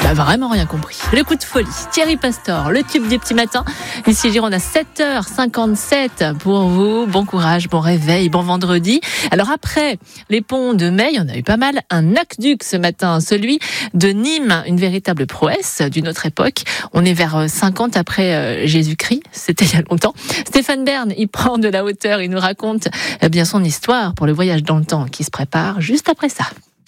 n'a vraiment rien compris. Le coup de folie, Thierry Pastor, le tube du petit matin. Ici Gironde à 7h57 pour vous. Bon courage, bon réveil, bon vendredi. Alors après les ponts de mai, il y en a eu pas mal. Un aqueduc ce matin, celui de Nîmes, une véritable prouesse d'une autre époque. On est vers 50 après Jésus-Christ, c'était il y a longtemps. Stéphane Bern, il prend de la hauteur, il nous raconte bien son histoire pour le voyage dans le temps qui se prépare juste après ça.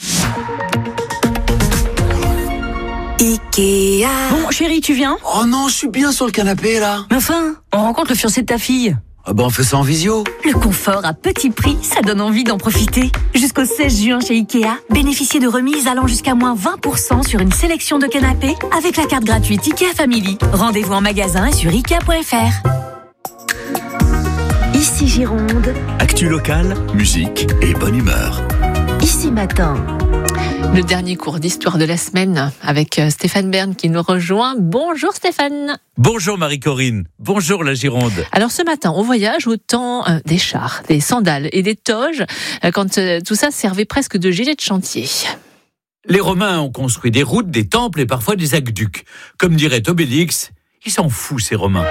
Ikea. Bon, chérie, tu viens ? Oh non, je suis bien sur le canapé, là. Mais enfin, on rencontre le fiancé de ta fille. Ah ben, on fait ça en visio. Le confort à petit prix, ça donne envie d'en profiter. Jusqu'au 16 juin chez Ikea, bénéficiez de remises allant jusqu'à moins 20% sur une sélection de canapés avec la carte gratuite Ikea Family. Rendez-vous en magasin et sur Ikea.fr. Ici Gironde. Actu locale, musique et bonne humeur. Ici Matin. Le dernier cours d'histoire de la semaine avec Stéphane Bern qui nous rejoint. Bonjour Stéphane. Bonjour Marie-Corinne, bonjour la Gironde. Alors ce matin, on voyage au temps des chars, des sandales et des toges, quand tout ça servait presque de gilet de chantier. Les Romains ont construit des routes, des temples et parfois des aqueducs. Comme dirait Obélix, ils s'en foutent ces Romains.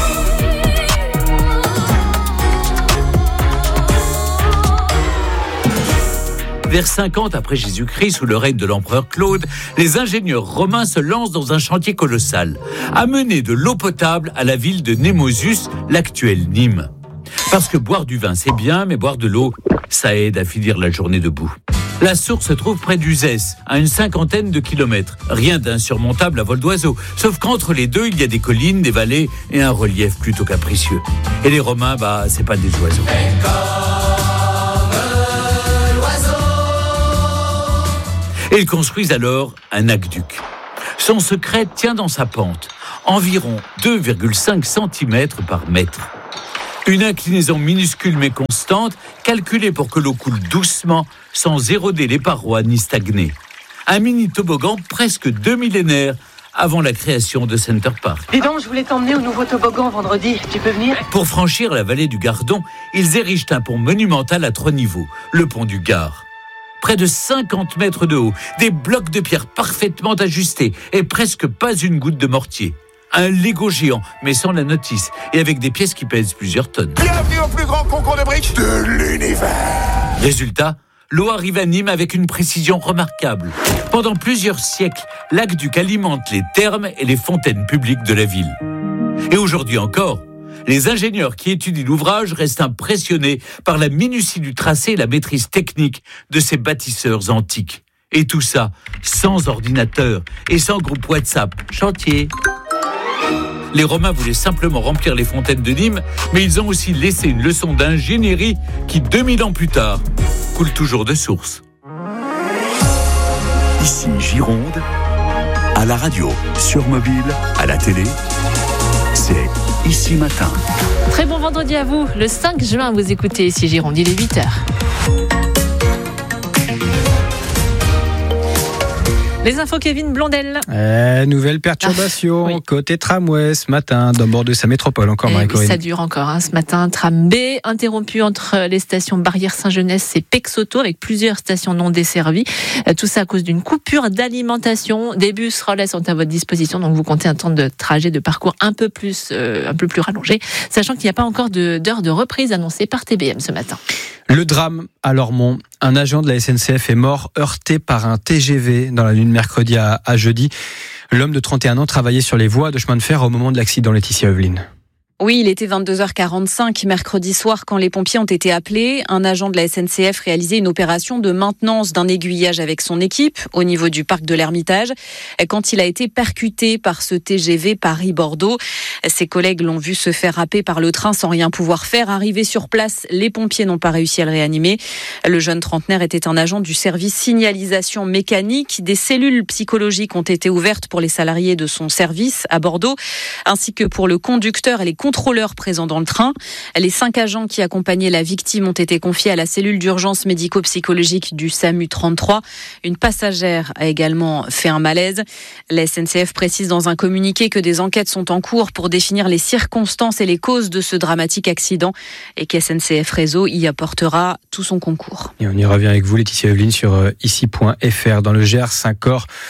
Vers 50 après Jésus-Christ, sous le règne de l'empereur Claude, les ingénieurs romains se lancent dans un chantier colossal, amener de l'eau potable à la ville de Némosus, l'actuelle Nîmes. Parce que boire du vin c'est bien, mais boire de l'eau, ça aide à finir la journée debout. La source se trouve près d'Uzès, à une 50aine de kilomètres. Rien d'insurmontable à vol d'oiseau, sauf qu'entre les deux, il y a des collines, des vallées et un relief plutôt capricieux. Et les Romains, c'est pas des oiseaux. Et ils construisent alors un aqueduc. Son secret tient dans sa pente, environ 2,5 cm par mètre. Une inclinaison minuscule mais constante, calculée pour que l'eau coule doucement, sans éroder les parois ni stagner. Un mini toboggan presque 2 millénaires avant la création de Center Park. Dis donc, je voulais t'emmener au nouveau toboggan vendredi, tu peux venir ? Pour franchir la vallée du Gardon, ils érigent un pont monumental à 3 niveaux, le pont du Gard. Près de 50 mètres de haut, des blocs de pierre parfaitement ajustés et presque pas une goutte de mortier. Un Lego géant, mais sans la notice, et avec des pièces qui pèsent plusieurs tonnes. Bienvenue au plus grand concours de briques de l'univers. Résultat, l'eau arrive à Nîmes avec une précision remarquable. Pendant plusieurs siècles, l'aqueduc alimente les thermes et les fontaines publiques de la ville. Et aujourd'hui encore, les ingénieurs qui étudient l'ouvrage restent impressionnés par la minutie du tracé et la maîtrise technique de ces bâtisseurs antiques. Et tout ça sans ordinateur et sans groupe WhatsApp. Chantier. Les Romains voulaient simplement remplir les fontaines de Nîmes, mais ils ont aussi laissé une leçon d'ingénierie qui, 2000 ans plus tard, coule toujours de source. Ici Gironde, à la radio, sur mobile, à la télé, c'est Ici Matin. Très bon vendredi à vous. Le 5 juin, vous écoutez ici Gironde, il est 8h. Les infos Kevin Blondel. Nouvelle perturbation oui. Côté tramway ce matin, dans bord de sa métropole, encore Marie-Corinne. Ça dure encore ce matin. Tram B interrompu entre les stations Barrière-Saint-Genès et Pexauto avec plusieurs stations non desservies. Tout ça à cause d'une coupure d'alimentation. Des bus relais sont à votre disposition, donc vous comptez un temps de trajet de parcours un peu plus rallongé, sachant qu'il n'y a pas encore d'heure de reprise annoncée par TBM ce matin. Le drame à Lormont. Un agent de la SNCF est mort heurté par un TGV dans la nuit de mercredi à jeudi. L'homme de 31 ans travaillait sur les voies de chemin de fer au moment de l'accident, Laetitia Eveline. Oui, il était 22h45 mercredi soir quand les pompiers ont été appelés. Un agent de la SNCF réalisait une opération de maintenance d'un aiguillage avec son équipe au niveau du parc de l'Ermitage quand il a été percuté par ce TGV Paris-Bordeaux. Ses collègues l'ont vu se faire happer par le train sans rien pouvoir faire. Arrivés sur place, les pompiers n'ont pas réussi à le réanimer. Le jeune trentenaire était un agent du service signalisation mécanique. Des cellules psychologiques ont été ouvertes pour les salariés de son service à Bordeaux, ainsi que pour le conducteur et les contrôleurs présents dans le train. Les 5 agents qui accompagnaient la victime ont été confiés à la cellule d'urgence médico-psychologique du SAMU 33. Une passagère a également fait un malaise. La SNCF précise dans un communiqué que des enquêtes sont en cours pour définir les circonstances et les causes de ce dramatique accident et qu'SNCF Réseau y apportera tout son concours. Et on y revient avec vous, Laetitia Eveline, sur ici.fr. Dans le Gers, un corps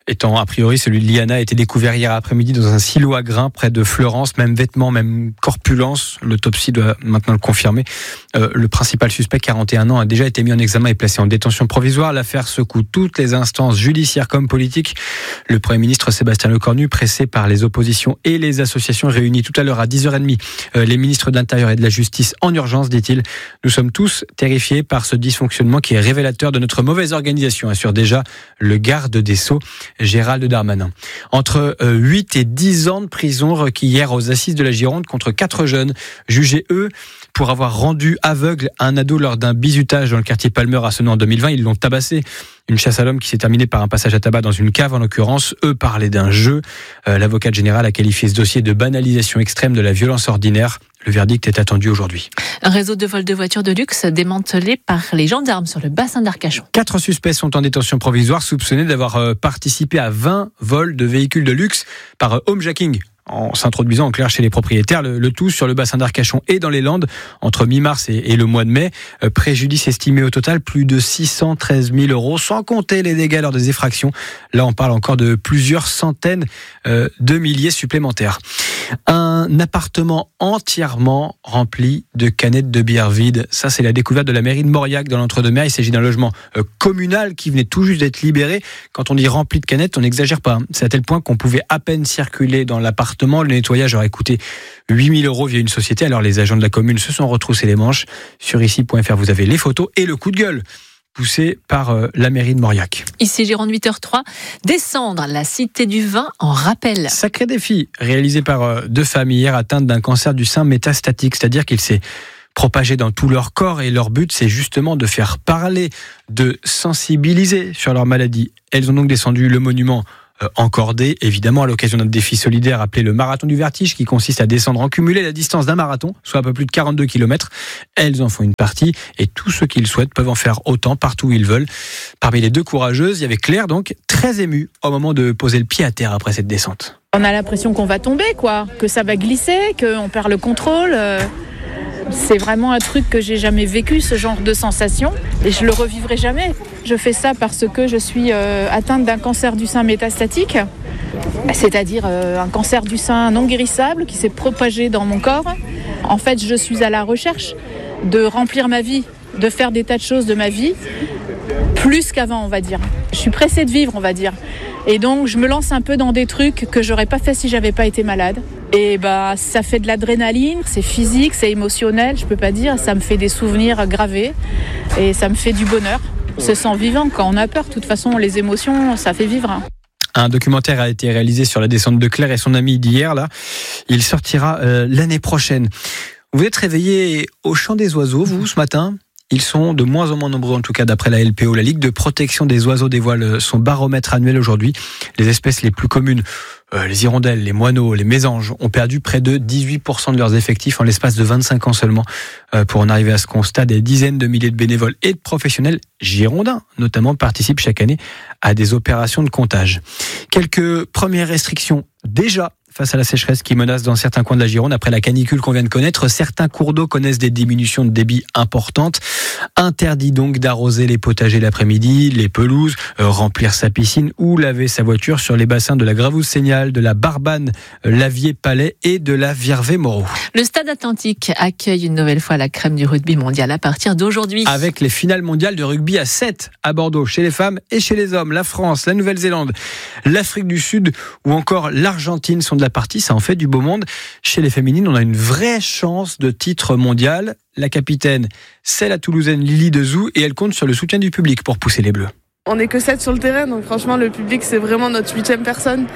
étant a priori celui de Liana, a été découvert hier après-midi dans un silo à grains près de Fleurance. Même vêtements, même corpulence. L'autopsie doit maintenant le confirmer. Le principal suspect, 41 ans, a déjà été mis en examen et placé en détention provisoire. L'affaire secoue toutes les instances judiciaires comme politiques. Le Premier ministre Sébastien Lecornu, pressé par les oppositions et les associations, réunis tout à l'heure à 10h30 les ministres de l'Intérieur et de la Justice en urgence, dit-il. Nous sommes tous terrifiés par ce dysfonctionnement qui est révélateur de notre mauvaise organisation, assure déjà le garde des Sceaux, Gérald Darmanin. Entre 8 et 10 ans de prison requis hier aux assises de la Gironde contre 4 jeunes, jugés eux pour avoir rendu aveugle un ado lors d'un bizutage dans le quartier Palmer à Senon en 2020. Ils l'ont tabassé. Une chasse à l'homme qui s'est terminée par un passage à tabac dans une cave, en l'occurrence. Eux parlaient d'un jeu. L'avocate générale a qualifié ce dossier de banalisation extrême de la violence ordinaire. Le verdict est attendu aujourd'hui. Un réseau de vol de voitures de luxe démantelé par les gendarmes sur le bassin d'Arcachon. 4 suspects sont en détention provisoire, soupçonnés d'avoir participé à 20 vols de véhicules de luxe par homejacking, en s'introduisant en clair chez les propriétaires, le tout sur le bassin d'Arcachon et dans les Landes entre mi-mars et le mois de mai. Préjudice estimé au total plus de 613 000 €, sans compter les dégâts lors des effractions. Là, on parle encore de plusieurs centaines de milliers supplémentaires. Un appartement entièrement rempli de canettes de bière vides. Ça, c'est la découverte de la mairie de Mauriac dans l'Entre-deux-Mers. Il s'agit d'un logement communal qui venait tout juste d'être libéré. Quand on dit rempli de canettes, on n'exagère pas. C'est à tel point qu'on pouvait à peine circuler dans l'appartement. Le nettoyage aurait coûté 8 000 € via une société. Alors les agents de la commune se sont retroussés les manches. Sur ici.fr, vous avez les photos et le coup de gueule poussé par la mairie de Mauriac. Ici Gironde 8h03, descendre la cité du vin en rappel. Sacré défi réalisé par 2 femmes hier atteintes d'un cancer du sein métastatique, c'est-à-dire qu'il s'est propagé dans tout leur corps et leur but c'est justement de faire parler, de sensibiliser sur leur maladie. Elles ont donc descendu le monument encordé, évidemment à l'occasion d'un défi solidaire appelé le marathon du vertige, qui consiste à descendre en cumulé la distance d'un marathon, soit un peu plus de 42 km. Elles en font une partie et tous ceux qui le souhaitent peuvent en faire autant partout où ils veulent. Parmi les 2 courageuses, il y avait Claire, donc très émue au moment de poser le pied à terre après cette descente. On a l'impression qu'on va tomber, quoi, que ça va glisser, qu'on perd le contrôle. C'est vraiment un truc que j'ai jamais vécu, ce genre de sensation, et je le revivrai jamais. Je fais ça parce que je suis atteinte d'un cancer du sein métastatique, c'est-à-dire un cancer du sein non guérissable qui s'est propagé dans mon corps. En fait, je suis à la recherche de remplir ma vie, de faire des tas de choses de ma vie, plus qu'avant, on va dire. Je suis pressée de vivre, on va dire. Et donc, je me lance un peu dans des trucs que j'aurais pas fait si j'avais pas été malade. Et ça fait de l'adrénaline, c'est physique, c'est émotionnel, je peux pas dire. Ça me fait des souvenirs gravés et ça me fait du bonheur. On se sent vivant quand on a peur. De toute façon, les émotions, ça fait vivre. Un documentaire a été réalisé sur la descente de Claire et son ami d'hier. Là, il sortira l'année prochaine. Vous êtes réveillé au chant des oiseaux, vous, ce matin ? Ils sont de moins en moins nombreux, en tout cas d'après la LPO. La Ligue de protection des oiseaux dévoile son baromètre annuel aujourd'hui. Les espèces les plus communes, les hirondelles, les moineaux, les mésanges, ont perdu près de 18% de leurs effectifs en l'espace de 25 ans seulement. Pour en arriver à ce constat, des dizaines de milliers de bénévoles et de professionnels girondins, notamment, participent chaque année à des opérations de comptage. Quelques premières restrictions déjà face à la sécheresse qui menace dans certains coins de la Gironde après la canicule qu'on vient de connaître. Certains cours d'eau connaissent des diminutions de débit importantes. Interdit donc d'arroser les potagers l'après-midi, les pelouses, remplir sa piscine ou laver sa voiture sur les bassins de la Gravouze-Seignal, de la Barbanne, Lavier-Palais et de la Virvé-Moreau. Le Stade Atlantique accueille une nouvelle fois la crème du rugby mondial à partir d'aujourd'hui. Avec les finales mondiales de rugby à 7 à Bordeaux, chez les femmes et chez les hommes. La France, la Nouvelle-Zélande, l'Afrique du Sud ou encore l'Argentine sont de la partie, ça en fait du beau monde. Chez les féminines, on a une vraie chance de titre mondial. La capitaine, c'est la Toulousaine Lily Dezou et elle compte sur le soutien du public pour pousser les Bleus. On n'est que 7 sur le terrain, donc franchement le public c'est vraiment notre 8e personne.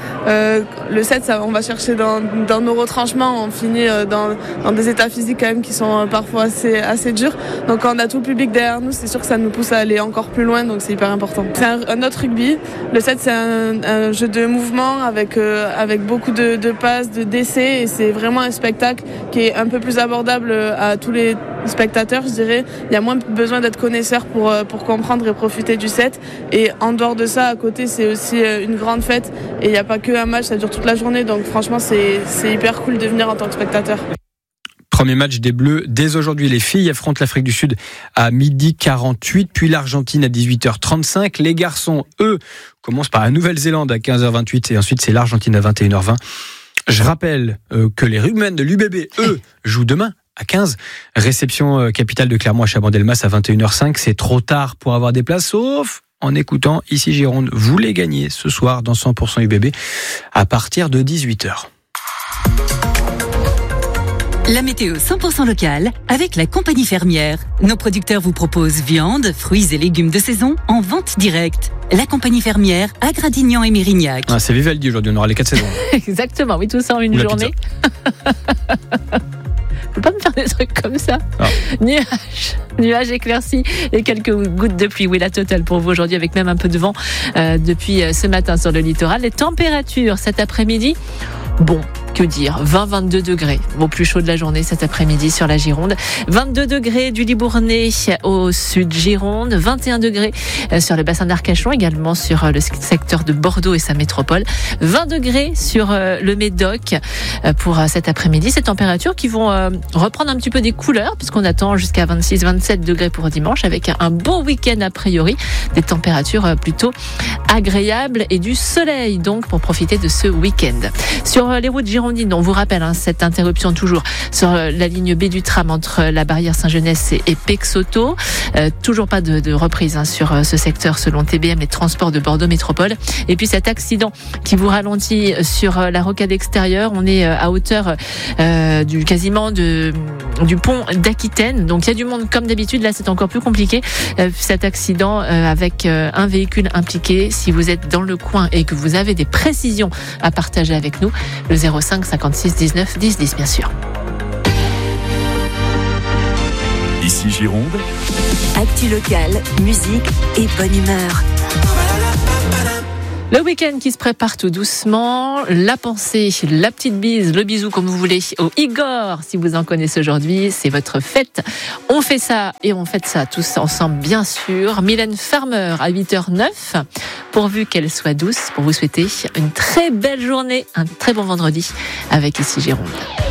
Le 7, ça, on va chercher dans nos retranchements, on finit dans des états physiques quand même qui sont parfois assez durs. Donc quand on a tout le public derrière nous, c'est sûr que ça nous pousse à aller encore plus loin, donc c'est hyper important. C'est un autre rugby. Le 7, c'est un jeu de mouvement avec beaucoup de passes, de décès, et c'est vraiment un spectacle qui est un peu plus abordable à tous les spectateurs, je dirais. Il y a moins besoin d'être connaisseur pour comprendre et profiter du 7. Et en dehors de ça, à côté, c'est aussi une grande fête. Et il n'y a pas que un match, ça dure toute la journée. Donc franchement, c'est hyper cool de venir en tant que spectateur. Premier match des Bleus dès aujourd'hui. Les filles affrontent l'Afrique du Sud à 12h48, puis l'Argentine à 18h35. Les garçons, eux, commencent par la Nouvelle-Zélande à 15h28 et ensuite c'est l'Argentine à 21h20. Je rappelle que les rugbymen de l'UBB, eux, jouent demain à 15. Réception capitale de Clermont à Chabandelmas à 21h05. C'est trop tard pour avoir des places, sauf en écoutant Ici Gironde. Vous les gagnez ce soir dans 100% UBB à partir de 18h. La météo 100% locale avec la compagnie fermière. Nos producteurs vous proposent viande, fruits et légumes de saison en vente directe. La compagnie fermière à Gradignan et Mérignac. Ah, c'est Vivaldi aujourd'hui, on aura les 4 saisons. Exactement, oui, tout ça en une journée. Faut pas me faire des trucs comme ça. Nuages éclaircis et quelques gouttes de pluie. Oui, la totale pour vous aujourd'hui avec même un peu de vent depuis ce matin sur le littoral. Les températures cet après-midi, bon, que dire, 20-22 degrés au plus chaud de la journée cet après-midi sur la Gironde. 22 degrés du Libournais au sud Gironde, 21 degrés sur le bassin d'Arcachon, également sur le secteur de Bordeaux et sa métropole. 20 degrés sur le Médoc pour cet après-midi. Ces températures qui vont reprendre un petit peu des couleurs puisqu'on attend jusqu'à 26-27 degrés pour dimanche avec un beau week-end a priori. Des températures plutôt agréables et du soleil donc pour profiter de ce week-end. Sur les routes girondines, on vous rappelle cette interruption toujours sur la ligne B du tram entre la barrière Saint-Genès et Pexoto. Toujours pas de reprise sur ce secteur selon TBM, les transports de Bordeaux Métropole. Et puis cet accident qui vous ralentit sur la rocade extérieure, on est à hauteur quasiment du pont d'Aquitaine. Donc il y a du monde comme d'habitude, là c'est encore plus compliqué. Cet accident avec un véhicule impliqué. Si vous êtes dans le coin et que vous avez des précisions à partager avec nous, le 05 56 19 10 10 bien sûr. Ici Gironde. Actu locale, musique et bonne humeur. Le week-end qui se prépare tout doucement, la pensée, la petite bise, le bisou comme vous voulez au Igor, si vous en connaissez aujourd'hui, c'est votre fête. On fait ça et on fête ça tous ensemble bien sûr. Mylène Farmer à 8h09, pourvu qu'elle soit douce, pour vous souhaiter une très belle journée, un très bon vendredi avec Ici Gironde.